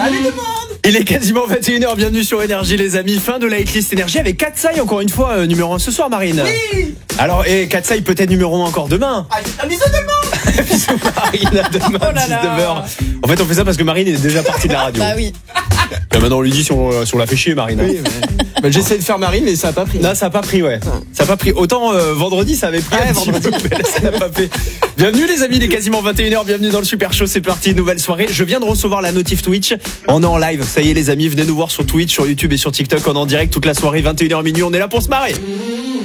Salut tout le monde. Il est quasiment 21h, bienvenue sur Énergie les amis, fin de la hitlist Énergie avec Katsai encore une fois numéro 1 ce soir Marine. Oui. Alors et Katsai peut-être numéro 1 encore demain. Allez, un bisou tout le monde. Bisous Marine, à demain Oh là là. 19h. En fait on fait ça parce que Marine est déjà partie de la radio. Bah oui. Et maintenant on lui dit si on la fait chier Marine. Oui, mais j'essaie de faire Marine mais ça a pas pris. Non, ça a pas pris, ouais. Ça a pas pris. Autant vendredi, ça avait pris. Ouais, un petit vendredi. peu, mais là, ça n'a pas fait. Bienvenue les amis, il est quasiment 21h. Bienvenue dans le Super Show. C'est parti, nouvelle soirée. Je viens de recevoir la notif Twitch. On est en live. Ça y est les amis, venez nous voir sur Twitch, sur YouTube et sur TikTok. On est en direct toute la soirée, 21h minuit. On est là pour se marrer.